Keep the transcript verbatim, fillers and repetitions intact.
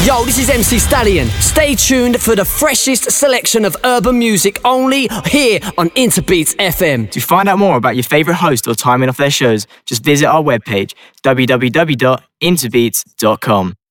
Yo, this is M C Stallion. Stay tuned for the freshest selection of urban music only here on Interbeats F M. To find out more about your favourite host or timing of their shows, just visit our webpage, w w w dot interbeats dot com.